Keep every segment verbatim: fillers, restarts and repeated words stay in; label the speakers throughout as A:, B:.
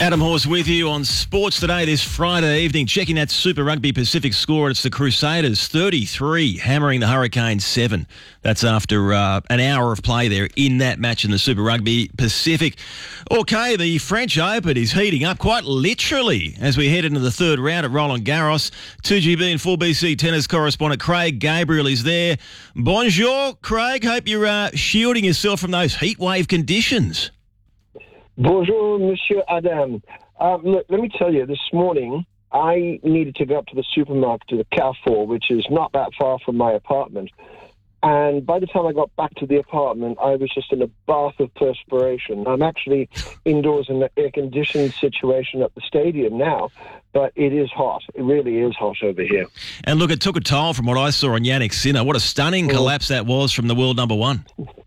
A: Adam Horse with you on Sports Today this Friday evening, checking that Super Rugby Pacific score. It's the Crusaders thirty-three, hammering the Hurricanes seven. That's after uh, an hour of play there in that match in the Super Rugby Pacific. Okay, the French Open is heating up quite literally as we head into the third round at Roland Garros. two G B and four B C tennis correspondent Craig Gabriel is there. Bonjour, Craig. Hope you're uh, shielding yourself from those heatwave conditions.
B: Bonjour, Monsieur Adam. Um, look, let me tell you, this morning I needed to go up to the supermarket, to the Carrefour, which is not that far from my apartment. And by the time I got back to the apartment, I was just in a bath of perspiration. I'm actually indoors in an air-conditioned situation at the stadium now, but it is hot. It really is hot over here.
A: And look, it took a toll from what I saw on Yannick Sinner. What a stunning mm. collapse that was from the world number one.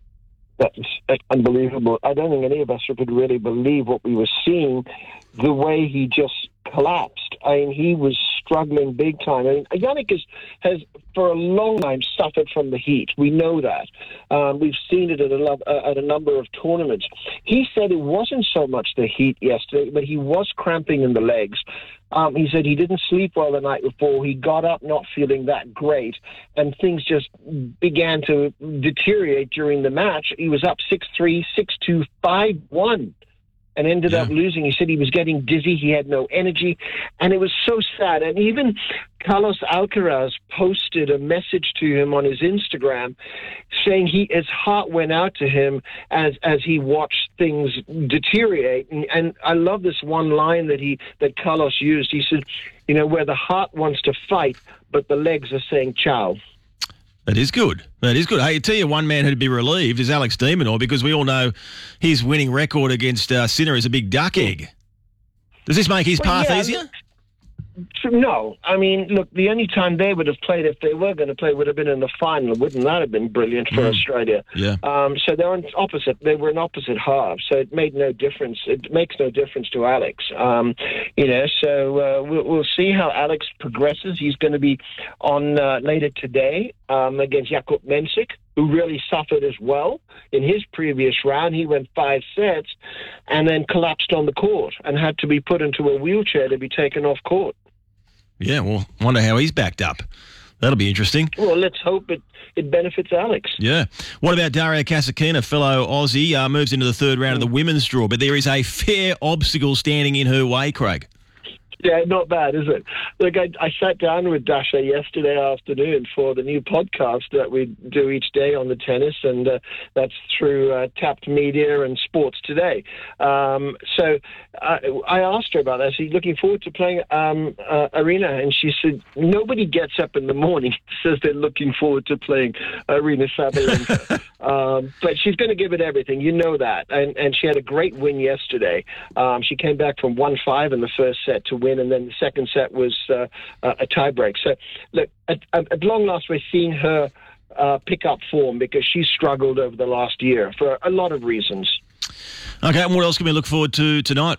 B: That's unbelievable. I don't think any of us could really believe what we were seeing, the way he just collapsed. I mean, he was struggling big time. I mean, Yannick is, has, for a long time, suffered from the heat. We know that. Um, we've seen it at a, lo- uh, at a number of tournaments. He said it wasn't so much the heat yesterday, but he was cramping in the legs. Um, he said he didn't sleep well the night before. He got up not feeling that great, and things just began to deteriorate during the match. He was up six three, six two, five one. And ended yeah. up losing. He said he was getting dizzy. He had no energy. And it was so sad. And even Carlos Alcaraz posted a message to him on his Instagram saying he his heart went out to him as as he watched things deteriorate. And, and I love this one line that he that Carlos used. He said, you know, where the heart wants to fight, but the legs are saying ciao.
A: That is good. That is good. Hey, I tell you, one man who'd be relieved is Alex de Minaur, because we all know his winning record against uh, Sinner is a big duck egg. Does this make his well, path
B: yeah,
A: easier?
B: No. I mean, look, the only time they would have played, if they were going to play, would have been in the final. Wouldn't that have been brilliant for mm. Australia?
A: Yeah.
B: Um, so they're on opposite. They were in opposite halves, so it made no difference. It makes no difference to Alex. Um, you know, so uh, we'll, we'll see how Alex progresses. He's going to be on uh, later today um, against Jakub Mensik, who really suffered as well. In his previous round, he went five sets and then collapsed on the court and had to be put into a wheelchair to be taken off court.
A: Yeah, well, wonder how he's backed up. That'll be interesting.
B: Well, let's hope it, it benefits Alex.
A: Yeah. What about Daria Kasatkina, fellow Aussie, uh, moves into the third round mm. of the women's draw, but there is a fair obstacle standing in her way, Craig.
B: Yeah, not bad, is it? Look, I, I sat down with Dasha yesterday afternoon for the new podcast that we do each day on the tennis, and uh, that's through uh, Tapped Media and Sports Today. Um, so uh, I asked her about that. She's looking forward to playing um, uh, Arena, and she said nobody gets up in the morning and says they're looking forward to playing Arena Sabalenka. um, but she's going to give it everything. You know that. And, and she had a great win yesterday. Um, she came back from one five in the first set to win, and then the second set was uh, a tiebreak. So, look, at, at long last, we're seeing her uh, pick up form because she's struggled over the last year for a lot of reasons.
A: Okay, and what else can we look forward to tonight?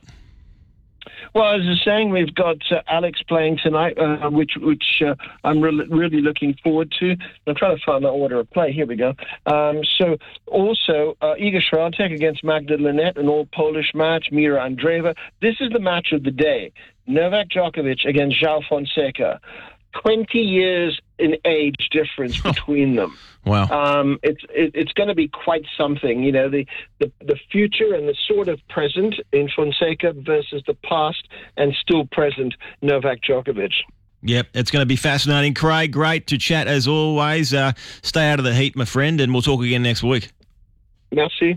B: Well, as I was saying, we've got uh, Alex playing tonight, uh, which which uh, I'm re- really looking forward to. I'm trying to find my order of play. Here we go. Um, so also, uh, Iga Świątek against Magda Linette, an all-Polish match, Mira Andreeva. This is the match of the day. Novak Djokovic against João Fonseca. twenty years in age difference between them.
A: Wow.
B: Um, it's it, it's going to be quite something. You know, the, the, the future and the sort of present in Fonseca versus the past and still present Novak Djokovic.
A: Yep, it's going to be fascinating. Craig, great to chat as always. Uh, stay out of the heat, my friend, and we'll talk again next week.
B: Merci.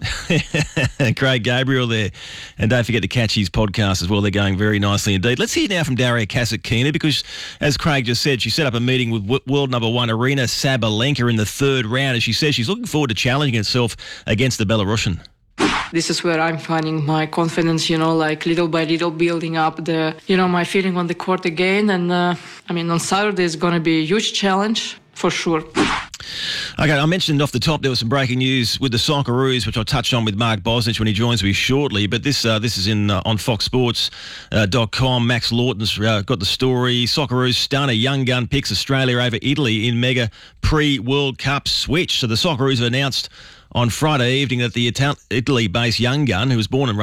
A: Craig Gabriel there. And don't forget to catch his podcast as well. They're going very nicely indeed. Let's hear now from Daria Kasatkina, because as Craig just said, she set up a meeting with w- world number one Arena Sabalenka in the third round. As she says, she's looking forward to challenging herself against the Belarusian.
C: This is where I'm finding my confidence, you know, like little by little building up the, you know, my feeling on the court again. And uh, I mean, on Saturday is going to be a huge challenge for sure.
A: Okay, I mentioned off the top there was some breaking news with the Socceroos, which I'll touch on with Mark Bosnich when he joins me shortly. But this uh, this is in uh, on fox sports dot com. Uh, Max Lawton's uh, got the story. Socceroos stunner. Young gun picks Australia over Italy in mega pre-World Cup switch. So the Socceroos have announced on Friday evening that the Italy-based young gun, who was born and